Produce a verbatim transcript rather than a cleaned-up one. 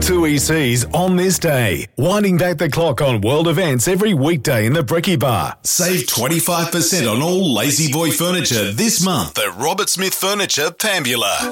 two E Cs on this day. Winding back the clock on world events every weekday in the Bricky Bar. Save twenty-five percent on all Lazy Boy furniture this month at Robert Smith Furniture, Pambula.